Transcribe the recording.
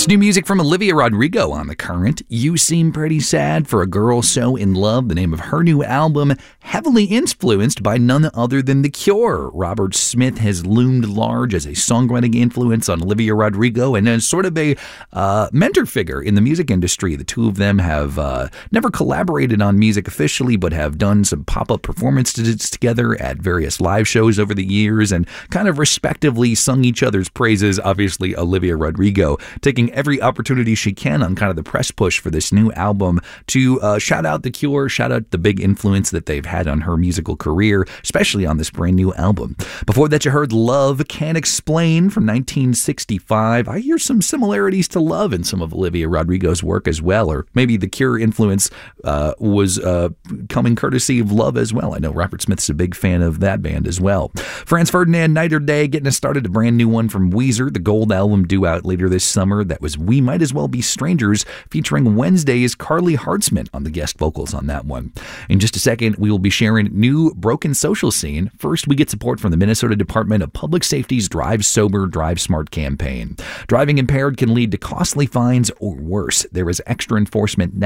It's new music from Olivia Rodrigo on The Current. You Seem Pretty Sad for a Girl So in Love, the name of her new album, heavily influenced by none other than The Cure. Robert Smith has loomed large as a songwriting influence on Olivia Rodrigo and as sort of a mentor figure in the music industry. The two of them have never collaborated on music officially, but have done some pop-up performances together at various live shows over the years and kind of respectively sung each other's praises. Obviously, Olivia Rodrigo taking every opportunity she can on kind of the press push for this new album to shout out The Cure, shout out the big influence that they've had on her musical career, especially on this brand new album. Before that, you heard Love Can't Explain from 1965. I hear some similarities to Love in some of Olivia Rodrigo's work as well, or maybe The Cure influence was coming courtesy of Love as well. I know Robert Smith's a big fan of that band as well. Franz Ferdinand, Night or Day, getting us started, a brand new one from Weezer. The Gold album due out later this summer. That was We Might As Well Be Strangers, featuring Wednesday's Carly Hartzman on the guest vocals on that one. In just a second, we will be sharing new Broken Social Scene. First, we get support from the Minnesota Department of Public Safety's Drive Sober, Drive Smart campaign. Driving impaired can lead to costly fines or worse. There is extra enforcement now.